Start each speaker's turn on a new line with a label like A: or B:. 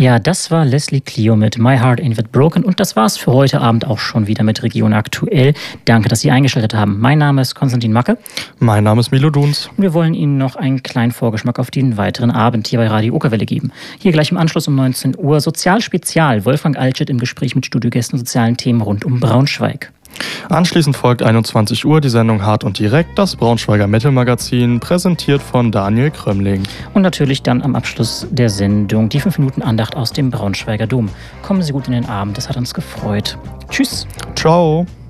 A: Ja, das war Leslie Clio mit My Heart Ain't That Broken und das war's für heute Abend auch schon wieder mit Region Aktuell. Danke, dass Sie eingeschaltet haben. Mein Name ist Konstantin Macke.
B: Mein Name ist Milo Duns.
A: Und wir wollen Ihnen noch einen kleinen Vorgeschmack auf den weiteren Abend hier bei Radio Okerwelle geben. Hier gleich im Anschluss um 19 Uhr Sozialspezial. Wolfgang Altschit im Gespräch mit Studiogästen und sozialen Themen rund um Braunschweig.
B: Anschließend folgt 21 Uhr die Sendung Hart und Direkt, das Braunschweiger Metal-Magazin, präsentiert von Daniel Krömmling.
A: Und natürlich dann am Abschluss der Sendung die 5-Minuten-Andacht aus dem Braunschweiger Dom. Kommen Sie gut in den Abend, das hat uns gefreut. Tschüss.
B: Ciao.